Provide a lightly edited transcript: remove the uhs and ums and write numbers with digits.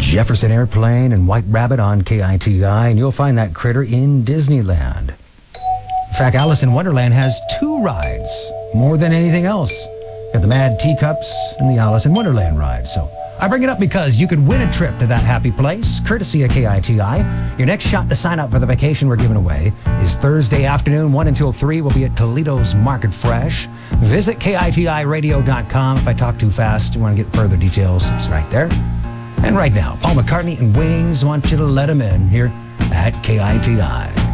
Jefferson Airplane and White Rabbit on KITI, and you'll find that critter in Disneyland. In fact, Alice in Wonderland has 2 rides, more than anything else. You have the Mad Teacups and the Alice in Wonderland ride. So I bring it up because you could win a trip to that happy place, courtesy of KITI. Your next shot to sign up for the vacation we're giving away is Thursday afternoon, 1 until 3. We'll be at Toledo's Market Fresh. Visit KITIRadio.com. If I talk too fast and want to get further details, it's right there. And right now, Paul McCartney and Wings want you to let him in here at KITI.